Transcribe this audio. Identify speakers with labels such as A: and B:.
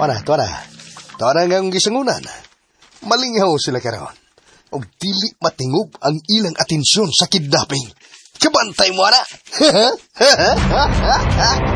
A: Tuara. Tuara nga ang gisangunan. Malingaw sila karon. Og dili matingob ang ilang atensyon sa kidnapping. Kabantay mo, ana!